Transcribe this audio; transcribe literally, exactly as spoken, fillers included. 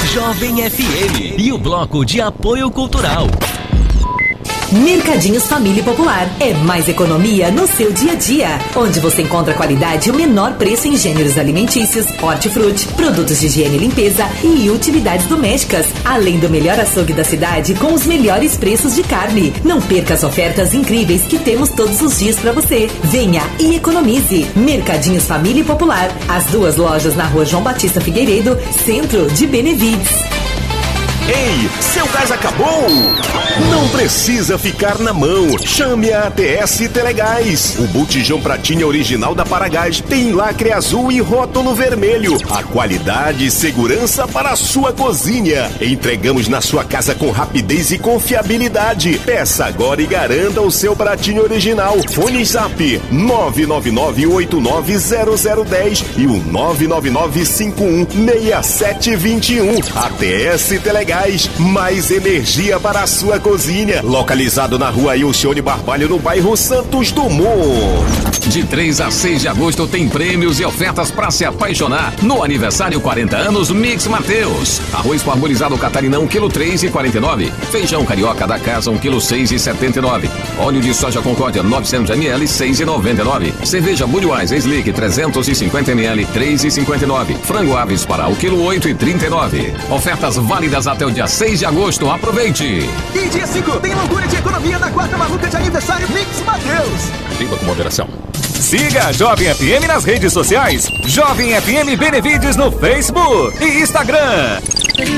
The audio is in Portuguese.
Jovem F M e o Bloco de Apoio Cultural. Mercadinhos Família Popular. É mais economia no seu dia a dia. Onde você encontra qualidade e o menor preço em gêneros alimentícios, hortifruti, produtos de higiene e limpeza e utilidades domésticas. Além do melhor açougue da cidade com os melhores preços de carne. Não perca as ofertas incríveis que temos todos os dias para você. Venha e economize. Mercadinhos Família Popular. As duas lojas na rua João Batista Figueiredo, centro de Benevides. Ei, seu gás acabou? Não precisa ficar na mão. Chame a A T S Telegás. O botijão pratinha original da Paragás tem lacre azul e rótulo vermelho. A qualidade e segurança para a sua cozinha. Entregamos na sua casa com rapidez e confiabilidade. Peça agora e garanta o seu pratinho original. Fone Zap nove nove nove oito nove zero zero um zero e o nove nove nove cinco um seis sete dois um. A T S Telegás. Mais energia para a sua cozinha. Localizado na rua Ilcione Barbalho, no bairro Santos Dumont. De três a seis de agosto tem prêmios e ofertas para se apaixonar. No aniversário quarenta anos Mix Mateus. Arroz parbolizado catarinão, quilo três e quarenta e nove. Feijão carioca da casa, um quilo seis e setenta e nove. Óleo de soja Concórdia, novecentos mililitros, seis e noventa e nove. Cerveja Budweiser Slick, trezentos e cinquenta mililitros, três e cinquenta e nove. Frango Aves para o quilo oito e trinta e nove. Ofertas válidas até o dia seis de agosto. Aproveite! E dia cinco tem loucura de economia na quarta maluca de aniversário Mix Mateus. Viva com moderação. Siga a Jovem F M nas redes sociais. Jovem F M Benevides no Facebook e Instagram.